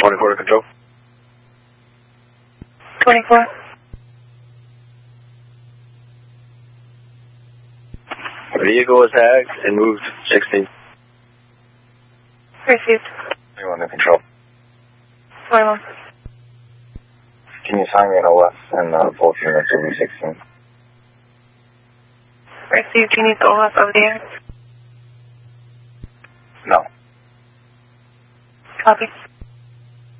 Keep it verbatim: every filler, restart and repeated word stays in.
twenty-four to control. twenty-four. Vehicle was hacked and moved sixteen. Received. twenty-one to control. twenty-one. Can you sign me an O S and uh, pull unit to V sixteen? Received. Do you need the O F over the air? No. Copy.